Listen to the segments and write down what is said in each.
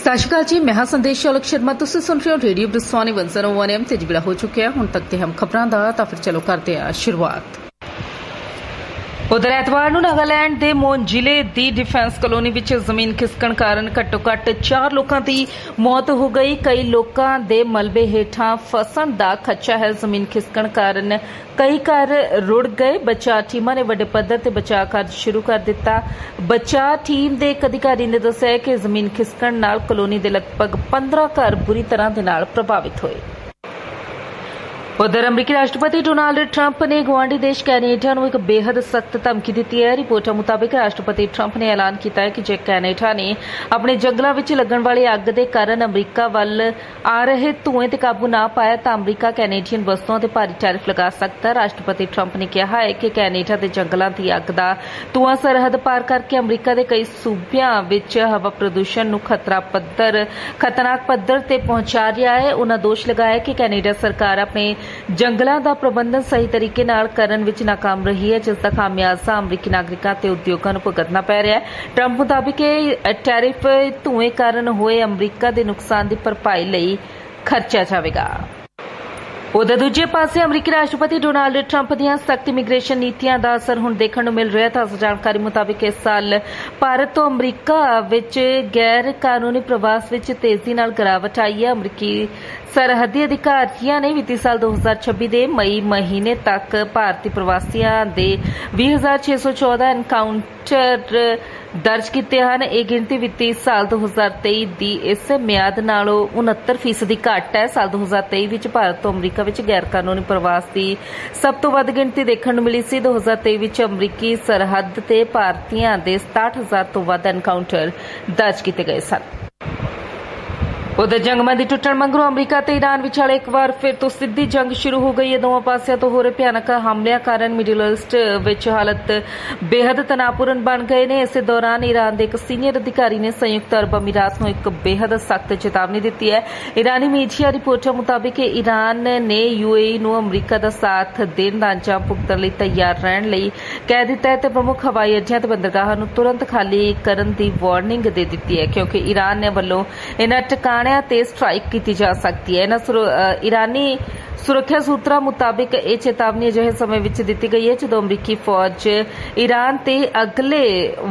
सत श्री अकाल जी, मैं हां संदेश चालक शर्मा। तुसीं सुन रहे हो रेडियो ब्रिस्वानी 101 FM ते जिबड़ा हो चुके हैं हुण तक ते हम खबरां दा। तां फिर चलो करते हैं शुरुआत। उधर एतवार नूं नागालैंड दे मोन जिले दी डिफेंस कलोनी विच जमीन खिसकण कारण घट्टो घट्ट 4 लोकां दी मौत हो गई। कई लोकां दे मलबे हेठां फसण दा खदशा है। जमीन खिसकण कारण कई घर रुड़ गए। बचाव टीमां ने वड्डे पद्धर ते बचाव कार्य शुरू कर दिता। बचाव टीम दे एक अधिकारी ने दस्सिया कि जमीन खिसकण नाल कलोनी दे लगभग 15 घर बुरी तरह दे नाल प्रभावित होए। उधर अमरीकी राष्ट्रपति डोनाल्ड ट्रंप ने गुआढ़ी देश कैनेडा नूं एक बेहद सख्त धमकी दी है। रिपोर्टां मुताबिक राष्ट्रपति ट्रंप ने ऐलान किया है कि जे कैनेडा ने अपने जंगलों में लगन वाली अग के कारण अमरीका वाल आ रहे धुएं ते काबू ना पाया तो अमरीका कैनेडियन वस्तुओं ते भारी टैरिफ लगा सकता है। राष्ट्रपति ट्रंप ने कहा है कि कैनेडा के जंगलों की अग का धुआं सरहद पार करके अमरीका के कई सूबियां विच हवा प्रदूषण नूं खतरनाक पद्धर ते पहुंचा रहा है। उन्होंने दोष लगाया कि कैनेडा सरकार अपने जंगलों का प्रबंधन सही तरीके नाल करन विच नाकाम रही है, जिसका खामियाजा अमरीकी नागरिकों ते उद्योगों नूं भुगतना पै रहा है। ट्रंप मुताबिक टैरिफ धुएं कारण होए अमरीका के नुकसान की भरपाई लई खर्चा जाएगा। उधर दूजे पासे अमरीकी राष्ट्रपति डोनाल्ड ट्रंप दीआं सख्त इमीग्रेशन नीतियां दा असर हुण देखण नूं मिल रहा है। ताज़ा जानकारी मुताबिक इस साल भारत तो अमरीका विच गैर कानूनी प्रवास विच तेजी नाल गिरावट आई है। अमरीकी सरहदी अधिकारियों ने वित्ती साल 2026 के मई महीने तक भारतीय प्रवासियों के 20,614 एनकाउंटर दर्ज किए हैं। यह गिनती वित्ती साल 2023 की इस म्याद नालों 69% घट है। साल 2023 में भारत तो अमरीका विच गैर कानूनी प्रवास की सब तो वध गिनती देखने मिली सी। 2023 में अमरीकी सरहद ते भारतीयों के 67,000 तो वध एनकाउंटर दर्ज किए गए सन। उधर जंगबंदी टुटण मगरों अमरीका ते ईरान विचाले एक बार फिर तो सीधी जंग शुरू हो गई है। दोनों पासियां तो हो रहे भयानक हमलियां कारण मिडल ईस्ट विच हालत बेहद तनावपूर्ण बन गए ने। इस दौरान ईरान के एक सीनियर अधिकारी ने संयुक्त अरब अमीरात को एक बेहद सख्त चेतावनी दी है। ईरानी मीडिया रिपोर्टां मुताबिक ईरान ने यूएई नूं अमरीका का साथ देण दा अंजाम भुगतण लई तैयार रहण लई कह दिता है ते प्रमुख हवाई अड्डियां ते बंदरगाहां नूं तुरंत खाली करन दी वार्निंग दे दित्ती है, क्योंकि ईरान ने वल्लों इन्हां ठिकाणिਆਂ ते स्ट्राइक की जा सकती है। ईरानी सुरक्षा सूत्रों मुताबिक यह चेतावनी अजिहे समय विच दित्ती गई है जदों अमरीकी फौज ईरान ते अगले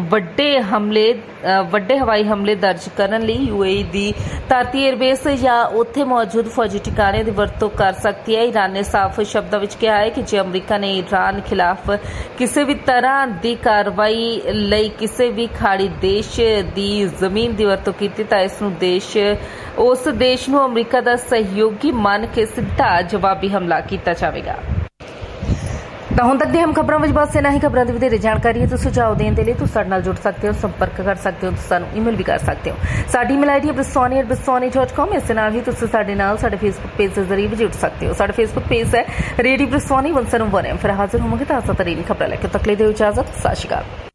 वड्डे हवाई हमले दर्ज करन लई यूएई दी धरती एयरबेस या उत्थे मौजूद फौजी ठिकाने की वरतों कर सकती है। ईरान ने साफ शब्दों में कहा है कि जे अमरीका ने ईरान खिलाफ किसी भी तरह की कार्रवाई लई किसी भी खाड़ी देश की जमीन की वरतों की तो उस देश नूं अमरीका का सहयोगी मान के सीधा जवाबी हमला किया जाएगा। तो हुण तक दी हम खबरों में बस इन्ना ही। खबरों की वधेरे जानकारी ते सुझाव देने के लिए तुसीं साडे नाल जुड़ सकते हो, संपर्क कर सकते हो, सानूं ईमेल भी कर सकते हो। साडी ईमेल आईडी है bristwani@bristwani.com। इस नाल ही तुसीं साडे नाल साडे फेसबुक पेज के जरिए भी जुड़ सकते हो। साडा फेसबुक पेज है रेडियो ब्रिस्वानी 101 FM। फिर हाजिर होवांगे ताज़ा तरीन खबरां लैके। तक लई दिओ इजाजत। सत श्री अकाल।